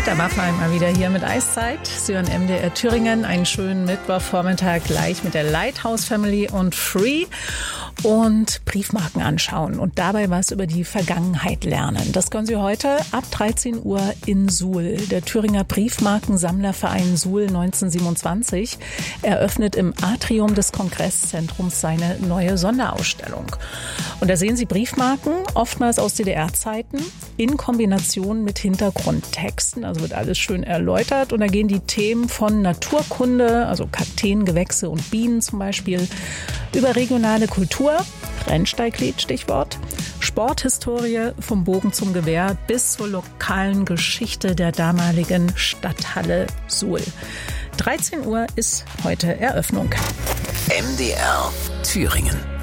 Peter Maffay mal wieder hier mit Eiszeit. Sie hören MDR Thüringen. Einen schönen Mittwochvormittag gleich mit der Lighthouse Family und Free und Briefmarken anschauen und dabei was über die Vergangenheit lernen. Das können Sie heute ab 13 Uhr in Suhl. Der Thüringer Briefmarkensammlerverein Suhl 1927 eröffnet im Atrium des Kongresszentrums seine neue Sonderausstellung. Und da sehen Sie Briefmarken, oftmals aus DDR-Zeiten, in Kombination mit Hintergrundtexten. Also wird alles schön erläutert. Und da gehen die Themen von Naturkunde, also Kakteen, Gewächse und Bienen zum Beispiel, über regionale Kultur, Rennsteiglied Stichwort, Sporthistorie vom Bogen zum Gewehr bis zur lokalen Geschichte der damaligen Stadthalle Suhl. 13 Uhr ist heute Eröffnung. MDR Thüringen.